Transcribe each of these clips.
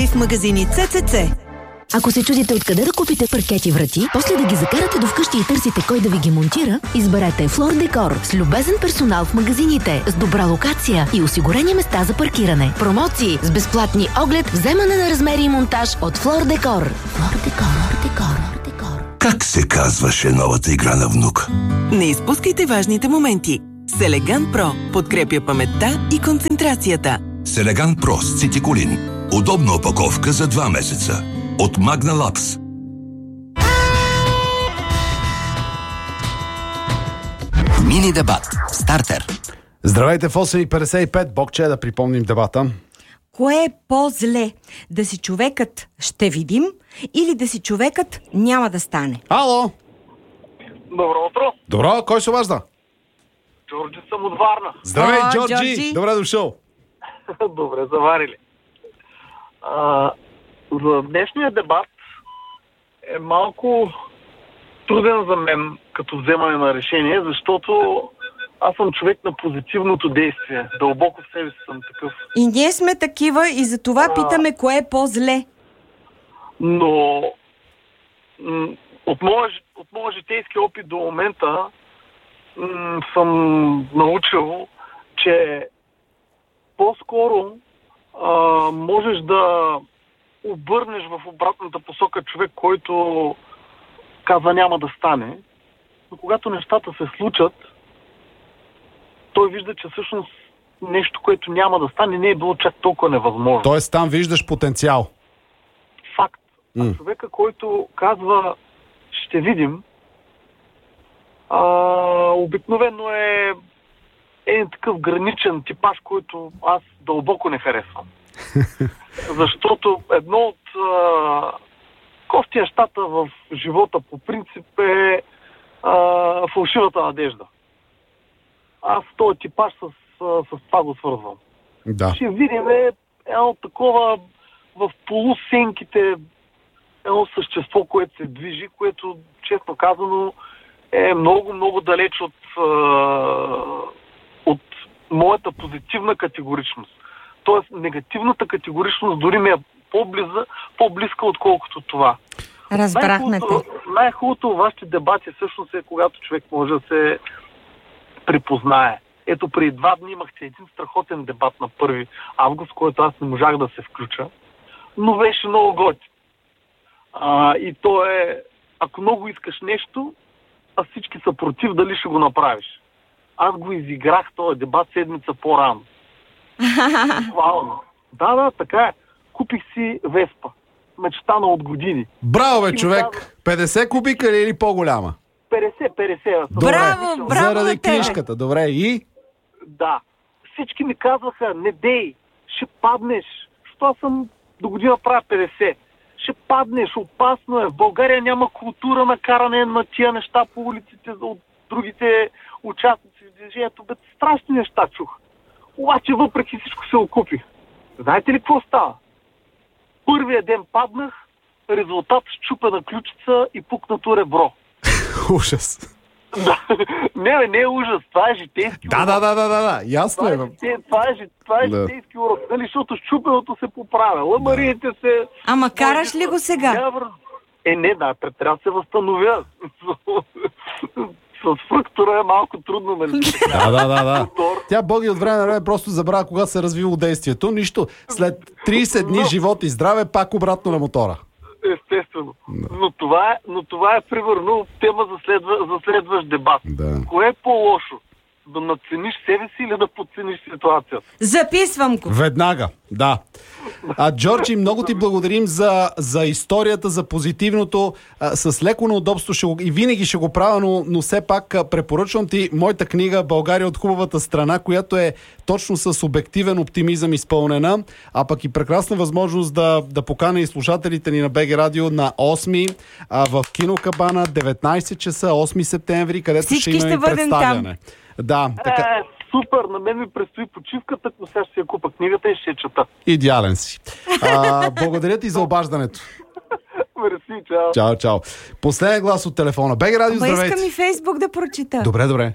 В магазини ЦЦЦ. Ако се чудите откъде да купите паркети врати, после да ги закарате до вкъщи и търсите кой да ви ги монтира, изберете Флор Декор с любезен персонал в магазините, с добра локация и осигурени места за паркиране. Промоции с безплатни оглед, вземане на размери и монтаж от Флор Декор. Флор Декор. Как се казваше новата игра на внук? Не изпускайте важните моменти. Селеган Про подкрепя паметта и концентрацията. Селеган Про с цитиколин. Удобна опаковка за 2 месеца. От Magna Labs. Мини дебат. Стартер. Здравейте в 8:55. Бокче, да припомним дебата. Кое е по-зле? Да си човекът ще видим или да си човекът няма да стане? Ало! Добро утро. Добро, кой се обажда? Джорджи съм от Варна. Здравей, О, Джорджи! Джорджи! Добре дошъл. Добре заварили. За днешния дебат е малко труден за мен като вземане на решение, защото аз съм човек на позитивното действие. Дълбоко в себе си съм такъв. И ние сме такива и за това питаме кое е по-зле. Но от моя житейски опит до момента съм научил, че по-скоро можеш да обърнеш в обратната посока човек, който каза няма да стане, но когато нещата се случат, той вижда, че всъщност нещо, което няма да стане, не е било чак толкова невъзможно. Тоест там виждаш потенциал. Факт. А човека, който казва ще видим, обикновено е такъв граничен типаж, който аз дълбоко не харесвам. Защото едно от кости нещата в живота по принцип е фалшивата надежда. Аз този типаж с това го свързвам. Да. Ще видим едно такова в полусенките едно същество, което се движи, което, честно казано, е много, много далеч от моята позитивна категоричност. Тоест, негативната категоричност дори ми е по-близка, отколкото това. Разбрахме те. Най-хубавото във вашите дебати всъщност е, когато човек може да се припознае. Ето, преди 2 дни имахте един страхотен дебат на 1 август, който аз не можах да се включа, но беше много готин. И то е, ако много искаш нещо, а всички са против, дали ще го направиш. Аз го изиграх този дебат седмица по-рано. Да, така е. Купих си Веспа. Мечтана от години. Браво, бе, човек! 50 кубика или по-голяма? 50. Браво заради на тебе. книжката. Добре, и? Да. Всички ми казваха, не дей, ще паднеш. Що аз съм до година правя 50. Ще паднеш, опасно е. В България няма култура на каране на тия неща по улиците от другите участници в движението. Страшни неща чух. Обаче въпреки всичко се окупих. Знаете ли какво става? Първия ден паднах, резултат счупена ключица и пукнато ребро. Ужас. Не е ужас, това е житейски урок. Да, ясно е. Това е житейски урок, нали, защото счупеното се поправя. Ламариите се... Ама караш ли го сега? Не, трябва да се възстановя. С фрактура е малко трудно, нали? Да. Тя Боги от време на време просто забравя кога се развило действието. Нищо. След 30 дни живот и здраве, пак обратно на мотора. Естествено. Но това е примерно тема за следващ дебат. Да. Кое е по-лошо? Да надцениш себе си или да подцениш ситуацията? Записвам го. Веднага, да. Джорджи, много ти благодарим за историята, за позитивното. С леко неудобство и винаги ще го правя, но все пак препоръчвам ти моята книга "България от хубавата страна", която е точно с обективен оптимизъм изпълнена, а пък и прекрасна възможност да поканя и слушателите ни на БГ Радио на 8 в Кинокабана, 19 часа, 8 септември, където всички ще имаме представяне. Там. Да, така. Супер, на мен ми предстои почивката, ако сега ще си я купа книгата и ще я чета. Идеален си. Благодаря ти за обаждането. Мерси, чао. Чао. Последен глас от телефона. БГ Радио, здравейте. Искам и Фейсбук да прочита. Добре.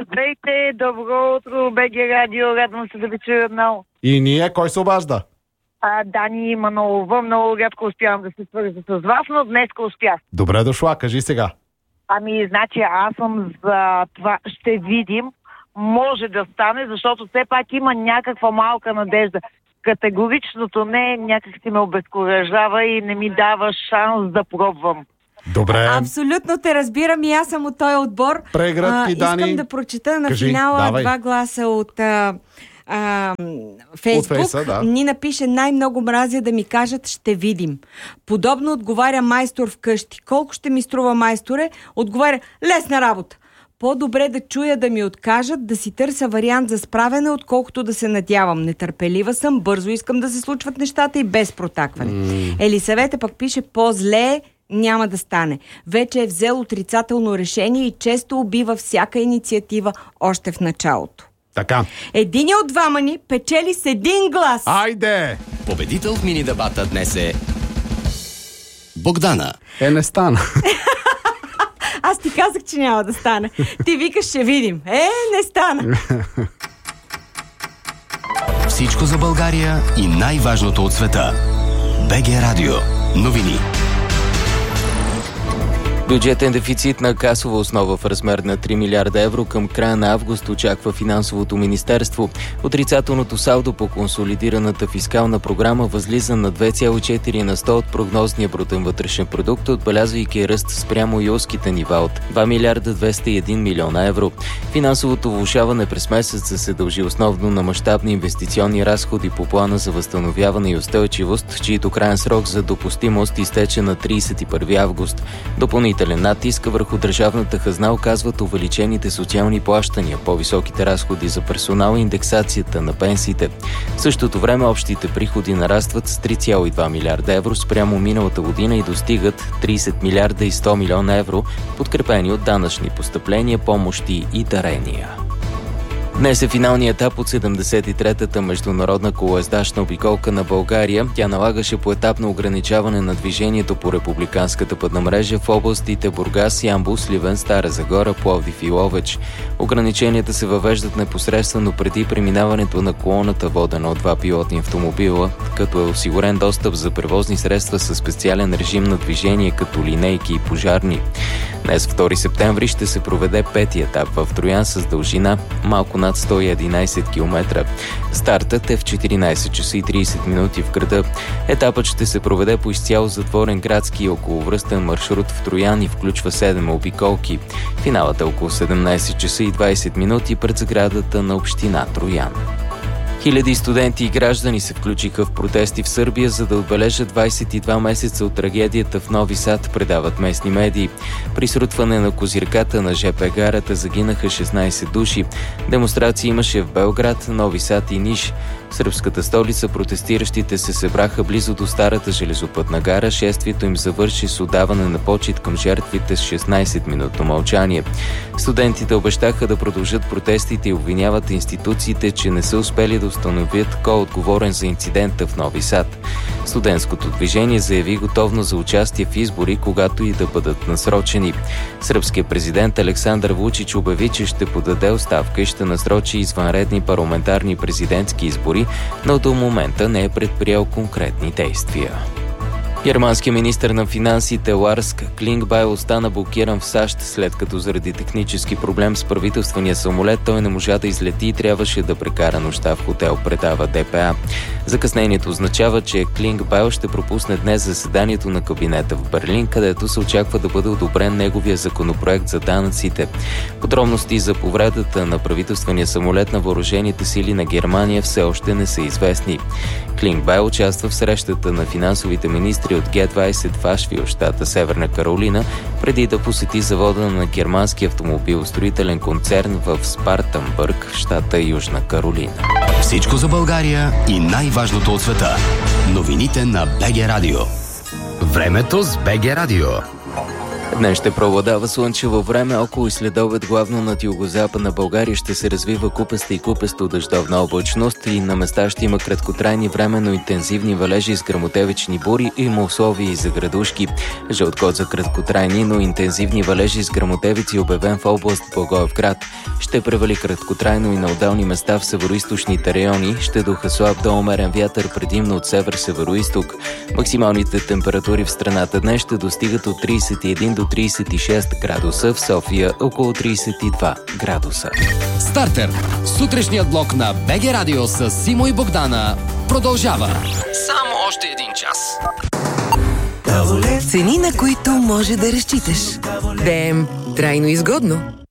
Здравейте, добро утро, БГ Радио, радвам се да ви чуя отново. И ние, кой се обажда? Дани Манолова. Много рядко успявам да се свържа с вас, но днес успях. Добре дошла, кажи сега. Значи аз съм за това. Ще видим. Може да стане, защото все пак има някаква малка надежда. Категоричното не някак си ме обезкуражава и не ми дава шанс да пробвам. Добре. Абсолютно те разбирам и аз съм от този отбор. Прегръдки, Дани. Искам да прочета на финала 2 гласа от Фейсбук. Фейса, да. Нина пише: най-много мразя да ми кажат ще видим. Подобно отговаря майстор вкъщи. Колко ще ми струва, майсторе? Отговаря: лесна работа. По-добре да чуя да ми откажат, да си търся вариант за справяне, отколкото да се надявам. Нетърпелива съм, бързо искам да се случват нещата и без протакване. Елисавета пък пише: по-зле няма да стане. Вече е взел отрицателно решение и често убива всяка инициатива още в началото. Така. Единият от двама ни печели с 1 глас. Айде! Победител в мини дебата днес е Богдана. Не стана. Аз ти казах, че няма да стане. Ти викаш, ще видим. Не стана. Всичко за България и най-важното от света. БГ Радио. Новини. Бюджетен дефицит на касова основа в размер на 3 милиарда евро към края на август очаква финансовото министерство. Отрицателното салдо по консолидираната фискална програма възлиза на 2,4 на 100 от прогнозния брутен вътрешен продукт, отбелязвайки ръст спрямо юлските нива от 2 милиарда 201 милиона евро. Финансовото влошаване през месеца се дължи основно на мащабни инвестиционни разходи по плана за възстановяване и устойчивост, чието краен срок за допустимост изтече на 31 август. Допълнителен натиск върху държавната хазна оказват увеличените социални плащания, по-високите разходи за персонал и индексацията на пенсиите. В същото време общите приходи нарастват с 3,2 милиарда евро спрямо миналата година и достигат 30 милиарда и 100 милиона евро, подкрепени от данъчни постъпления, помощи и дарения. Днес е финалният етап от 73-та международна колоездачна обиколка на България. Тя налагаше поетапно ограничаване на движението по републиканската пътна мрежа в областите Бургас, Ямбол, Сливен, Стара Загора, Пловдив и Ловеч. Ограниченията се въвеждат непосредствено преди преминаването на колоната, водена от 2 пилотни автомобила, като е осигурен достъп за превозни средства със специален режим на движение, като линейки и пожарни. Днес, 2 септември, ще се проведе 5-ти етап в Троян с дължина малко над 111 км. Стартът е в 14 часа и 30 минути в града. Етапът ще се проведе по изцяло затворен градски и околовръстен маршрут в Троян и включва 7 обиколки. Финалът е около 17 часа и 20 минути пред сградата на община Троян. Хиляди студенти и граждани се включиха в протести в Сърбия, за да отбележат 22 месеца от трагедията в Нови Сад, предават местни медии. При срутване на козирката на ЖП гарата загинаха 16 души. Демонстрации имаше в Белград, Нови Сад и Ниш. В сръбската столица протестиращите се събраха близо до старата железопътна гара. Шествието им завърши с отдаване на почит към жертвите с 16-минутно мълчание. Студентите обещаха да продължат протестите и обвиняват институциите, че не са успели да установят кой е отговорен за инцидента в Нови Сад. Студентското движение заяви готовност за участие в избори, когато и да бъдат насрочени. Сръбският президент Александър Вучич обяви, че ще подаде оставка и ще насрочи извънредни парламентарни президентски избори, но до момента не е предприел конкретни действия. Германският министър на финансите Ларс Клингбайл остана блокиран в САЩ, след като заради технически проблем с правителствения самолет той не можа да излети и трябваше да прекара нощта в хотел, предава ДПА. Закъснението означава, че Клингбайл ще пропусне днес заседанието на кабинета в Берлин, където се очаква да бъде одобрен неговия законопроект за данъците. Подробности за повредата на правителствения самолет на въоръжените сили на Германия все още не са известни. Клингбайл участва в срещата на финансовите министри от Г-20 в Ашвил, щата Северна Каролина, преди да посети завода на германски автомобилостроителен концерн в Спартанбърг, щата Южна Каролина. Всичко за България и най-важното от света. Новините на БГ Радио. Времето с БГ Радио. Днес ще преобладава слънчево време, около и следобед главно над югозападна България ще се развива купеста и купесто дъждовна облачност и на места ще има краткотрайни временно интензивни валежи с гръмотевични бури и има условия и за градушки. Жълт код за краткотрайни, но интензивни валежи с гръмотевици обявен в област Благоевград. Ще превали краткотрайно и на отделни места в североизточните райони, ще духа слаб до умерен вятър предимно от север-североизток. Максималните температури в страната днес ще достигат от 31 до 36 градуса, в София около 32 градуса. Стартер. Сутрешният блок на БГ Радио с Симо и Богдана продължава. Само още един час. Цени, на които може да разчиташ. ДМ. Трайно изгодно.